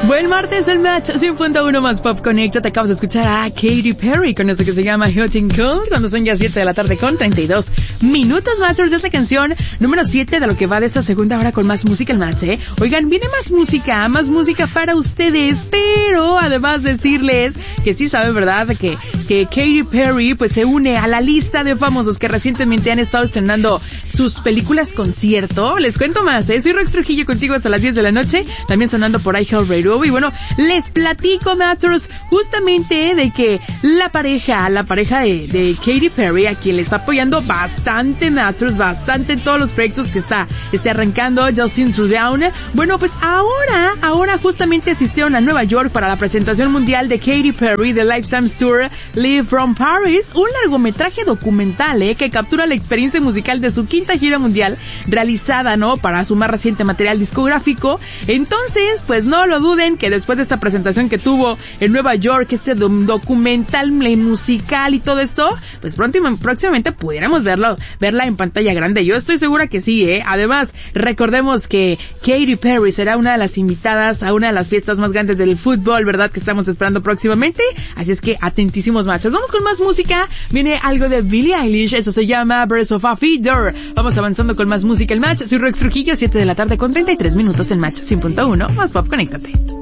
Buen martes, el match 100.1 más pop conecta. Te acabas de escuchar a Katy Perry con eso que se llama Hot and Cold, cuando son ya 7 de la tarde con 32 minutos. Matchers, de esta canción número 7 de lo que va de esta segunda hora con más música el match, ¿eh? Oigan, viene más música para ustedes, pero además decirles que sí saben, ¿verdad? Que Katy Perry pues se une a la lista de famosos que recientemente han estado estrenando sus películas concierto. Les cuento más, ¿eh? Soy Rox Trujillo contigo hasta las 10 de la noche, también sonando por iHeartRadio. Y bueno, les platico, Matters, justamente de que la pareja de Katy Perry, a quien le está apoyando bastante, Matters, bastante en todos los proyectos que está arrancando, Justin Trudeau. Bueno, pues ahora justamente asistieron a Nueva York para la presentación mundial de Katy Perry de Lifetime Tour Live from Paris, un largometraje documental, que captura la experiencia musical de su quinta gira mundial realizada, para su más reciente material discográfico. Entonces, pues no lo duden que después de esta presentación que tuvo en Nueva York, este documental musical y todo esto, pues próximamente pudiéramos verla en pantalla grande. Yo estoy segura que sí, Además, recordemos que Katy Perry será una de las invitadas a una de las fiestas más grandes del fútbol, ¿verdad? Que estamos esperando próximamente. Así es que atentísimos, machos. Vamos con más música. Viene algo de Billie Eilish. Eso se llama Birds of a Feather. Vamos avanzando con más música el match. Soy Rox Trujillo, 7 de la tarde con 33 minutos en match 100.1. Más pop, conéctate.